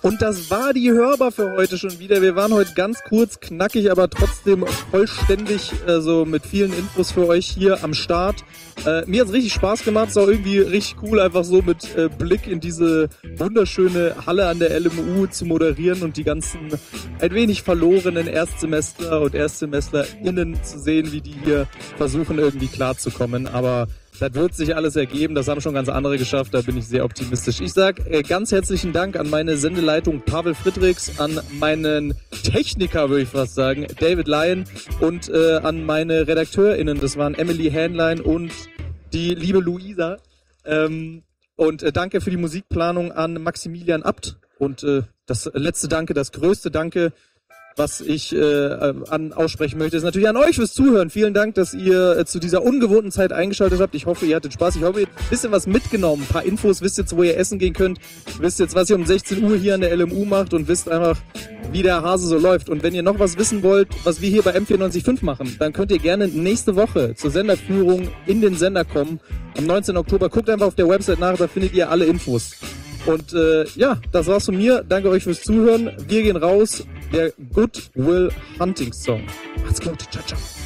Und das war die Hörbar für heute schon wieder. Wir waren heute ganz kurz, knackig, aber trotzdem vollständig, so mit vielen Infos für euch hier am Start. Mir hat's richtig Spaß gemacht, ist auch irgendwie richtig cool, einfach so mit Blick in diese wunderschöne Halle an der LMU zu moderieren und die ganzen ein wenig verlorenen Erstsemester und ErstsemesterInnen zu sehen, wie die hier versuchen irgendwie klarzukommen. Aber das wird sich alles ergeben, das haben schon ganz andere geschafft, da bin ich sehr optimistisch. Ich sag ganz herzlichen Dank an meine Sendeleitung Pavel Friedrichs, an meinen Techniker, würde ich fast sagen, David Lyon und an meine RedakteurInnen, das waren Emily Hähnlein und die liebe Luisa. Und danke für die Musikplanung an Maximilian Abt und das letzte Danke, das größte Danke, was ich aussprechen möchte, ist natürlich an euch fürs Zuhören. Vielen Dank, dass ihr zu dieser ungewohnten Zeit eingeschaltet habt. Ich hoffe, ihr hattet Spaß. Ich hoffe, ihr habt ein bisschen was mitgenommen. Ein paar Infos, wisst jetzt, wo ihr essen gehen könnt. Wisst jetzt, was ihr um 16 Uhr hier an der LMU macht und wisst einfach, wie der Hase so läuft. Und wenn ihr noch was wissen wollt, was wir hier bei M94.5 machen, dann könnt ihr gerne nächste Woche zur Senderführung in den Sender kommen. Am 19. Oktober. Guckt einfach auf der Website nach, da findet ihr alle Infos. Und ja, das war's von mir. Danke euch fürs Zuhören. Wir gehen raus. Der Good Will Hunting Song. Macht's gut. Ciao, ciao.